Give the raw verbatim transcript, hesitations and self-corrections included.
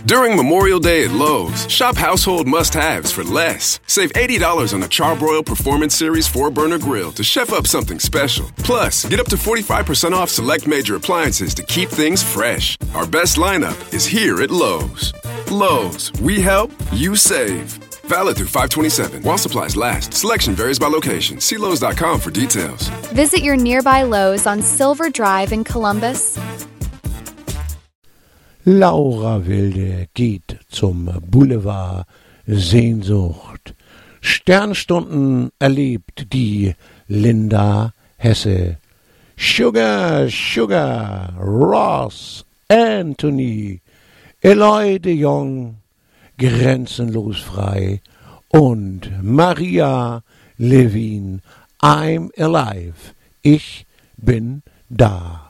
During Memorial Day at Lowe's, shop household must-haves for less. Save eighty dollars on a Charbroil Performance Series four burner grill to chef up something special. Plus, get up to forty-five percent off select major appliances to keep things fresh. Our best lineup is here at Lowe's. Lowe's, we help, you save. Valid through five twenty-seven. While supplies last. Selection varies by location. See Lowe's dot com for details. Visit your nearby Lowe's on Silver Drive in Columbus. Laura Wilde geht zum Boulevard Sehnsucht. Sternstunden erlebt die Linda Hesse. Sugar, Sugar, Ross, Anthony, Eloy de Jong, grenzenlos frei und Maria Levin, I'm alive, ich bin da.